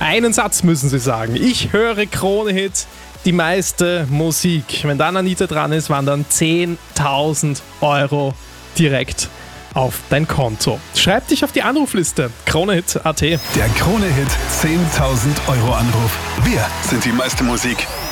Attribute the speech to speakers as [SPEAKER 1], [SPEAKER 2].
[SPEAKER 1] Einen Satz müssen Sie sagen. Ich höre Krone-Hit, die meiste Musik. Wenn dann Anita dran ist, wandern 10.000 Euro direkt auf dein Konto. Schreib dich auf die Anrufliste. Krone-Hit.at.
[SPEAKER 2] Der Krone-Hit 10.000 Euro Anruf. Wir sind die meiste Musik.